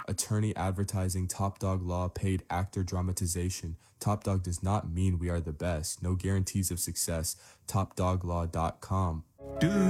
Attorney advertising, Top Dog Law, paid actor dramatization. Top Dog does not mean we are the best. No guarantees of success. TopDogLaw.com. Do